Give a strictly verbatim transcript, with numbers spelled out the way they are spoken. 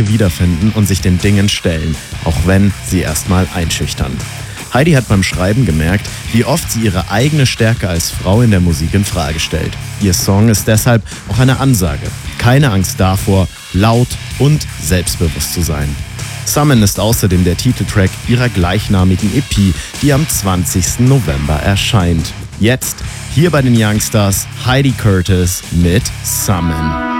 Stärke wiederfinden und sich den Dingen stellen, auch wenn sie erstmal einschüchtern. Heidi hat beim Schreiben gemerkt, wie oft sie ihre eigene Stärke als Frau in der Musik in Frage stellt. Ihr Song ist deshalb auch eine Ansage. Keine Angst davor, laut und selbstbewusst zu sein. Summon ist außerdem der Titeltrack ihrer gleichnamigen E P, die am zwanzigsten November erscheint. Jetzt, hier bei den Youngstars, Heidi Curtis mit Summon.